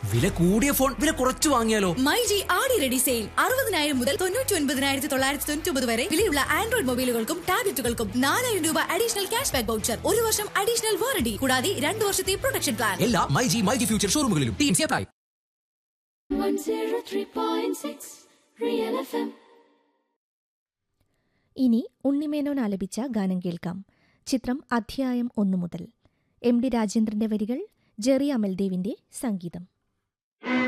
വില കൂടിയ ഫോൺ വില കുറച്ച് വാങ്ങിയാലോ? മൈജി ആടി റെഡി സെയിൽ 60,000 മുതൽ 99,999 വരെ വിലയുള്ള ആൻഡ്രോയിഡ് മൊബൈലുകൾക്കും ടാബ്ലറ്റുകൾക്കും 4,000 രൂപ അഡീഷണൽ ക്യാഷ് ബാക്ക് വൗച്ചർ, 1 വർഷം അഡീഷണൽ വാറണ്ടി, കൂടാതെ 2 വർഷത്തെ പ്രൊട്ടക്ഷൻ പ്ലാൻ. എല്ലാ myG future ഷോറൂമുകളിലും teams apply. 103.6 Real FM. ഇനി ഉണ്ണിമേനോൻ ആലപിച്ച ഗാനം കേൾക്കാം. ചിത്രം അധ്യായം 1 മുതൽ. എം ഡി രാജേന്ദ്രന്റെ വരികൾ, ജെറി അമൽദേവിന്റെ സംഗീതം.